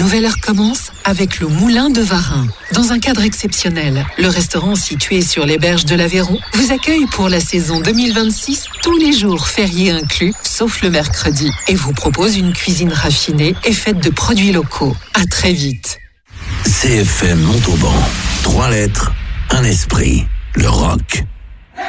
nouvelle heure commence avec le Moulin de Varin. Dans un cadre exceptionnel, le restaurant situé sur les berges de l'Aveyron vous accueille pour la saison 2026, tous les jours fériés inclus, sauf le mercredi, et vous propose une cuisine raffinée et faite de produits locaux. À très vite. CFM Montauban. 3 lettres, un esprit. Le rock.